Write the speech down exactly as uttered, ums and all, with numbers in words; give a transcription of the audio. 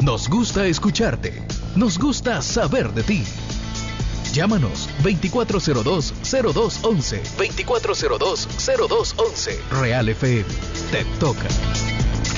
Nos gusta escucharte. Nos gusta saber de ti. Llámanos veinticuatro cero dos, cero dos once. veinticuatro cero dos, cero dos once. Real F M. Te toca.